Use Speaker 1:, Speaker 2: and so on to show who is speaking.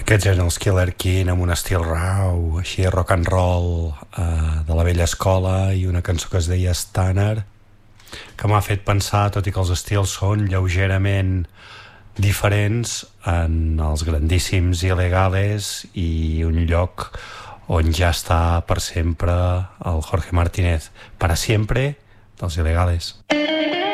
Speaker 1: Aquests eren els Killer King amb un estil rau, així rock and roll, de la vella escola, i una cançó que es deia Stunner, que m'ha fet pensar, tot i que els estils són lleugerament diferents, en els grandíssims Il·legales i un lloc on ja està per sempre el Jorge Martínez. Para siempre, dels Il·legales.